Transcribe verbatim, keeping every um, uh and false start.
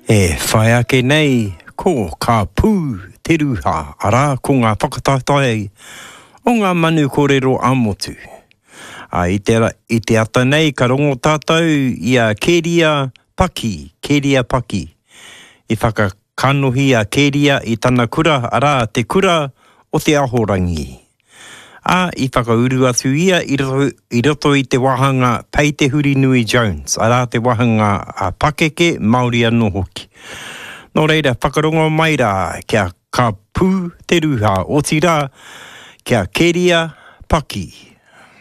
E whai ake nei, ko ka pū te ruha, ara ko ngā whakatatai o ngā manu kōrero amotu. A i te, i te ata nei, ka rongo tātou i a Keria Paki, Keria Paki. I whakakanohi a Keria i tana kura, ara te kura o te ahorangi. A i whakauru atu ia i roto, i roto i te wahanga Pei Te Huri Nui Jones, ara te wahanga a Pakeke Māori anō hoki. Nō reira, whakarongo mai rā, kia ka pū te ruha o tira, kia Keria Paki.